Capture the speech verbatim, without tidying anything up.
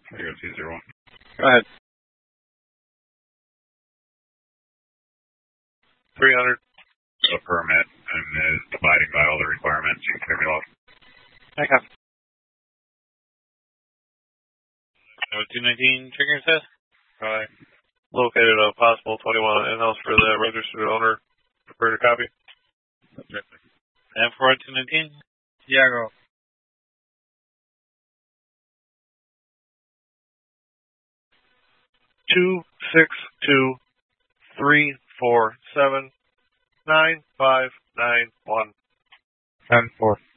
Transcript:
zero two zero one. Go ahead. three hundred. A permit and is abiding by all the requirements. You can clear me off. I copy. two nineteen triggering test. Alright. Located a possible twenty-one in-house for the registered owner. Prepare to copy. And for two nineteen? Yeah, go. Two six two three four seven nine five nine one. Ten four.